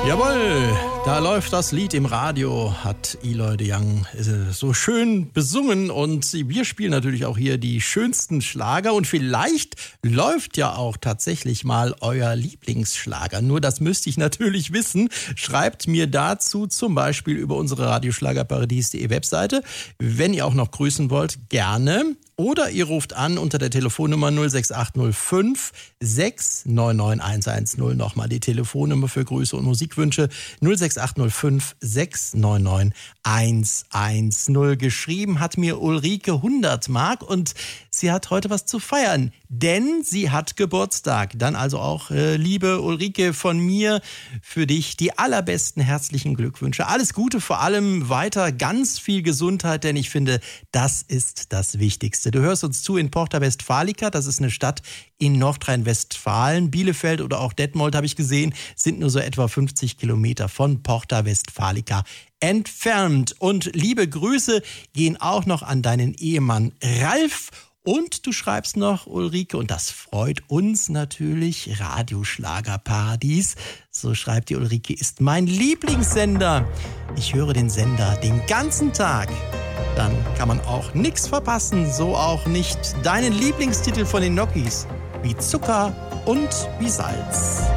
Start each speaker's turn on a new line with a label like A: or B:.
A: Jawohl, da läuft das Lied im Radio, hat Eloy de Young so schön besungen und wir spielen natürlich auch hier die schönsten Schlager und vielleicht läuft ja auch tatsächlich mal euer Lieblingsschlager. Nur das müsste ich natürlich wissen. Schreibt mir dazu zum Beispiel über unsere radioschlagerparadies.de Webseite. Wenn ihr auch noch grüßen wollt, gerne. Oder ihr ruft an unter der Telefonnummer 06805 699 110. Nochmal die Telefonnummer für Grüße und Musikwünsche 06805 699 110. Geschrieben hat mir Ulrike 100 Mark und sie hat heute was zu feiern, denn sie hat Geburtstag. Dann also auch, liebe Ulrike, von mir für dich die allerbesten herzlichen Glückwünsche. Alles Gute, vor allem weiter ganz viel Gesundheit, denn ich finde, das ist das Wichtigste. Du hörst uns zu in Porta Westfalica, das ist eine Stadt in Nordrhein-Westfalen. Bielefeld oder auch Detmold, habe ich gesehen, sind nur so etwa 50 Kilometer von Porta Westfalica entfernt. Und liebe Grüße gehen auch noch an deinen Ehemann Ralf. Und du schreibst noch, Ulrike, und das freut uns natürlich, Radioschlagerparadies, so schreibt die Ulrike, ist mein Lieblingssender. Ich höre den Sender den ganzen Tag. Dann kann man auch nichts verpassen, so auch nicht deinen Lieblingstitel von den Nokis, wie Zucker und wie Salz.